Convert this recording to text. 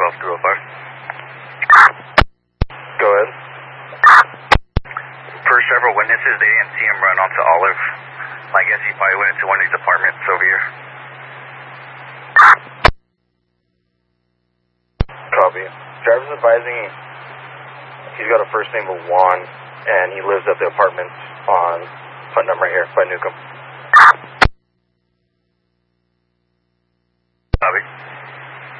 Go ahead. Per several witnesses, they didn't see him run onto Olive. I guess he probably went into one of these apartments over here. Copy. Driver's advising he's got a first name of Juan, and he lives at the apartments on Putnam right here by Newcomb.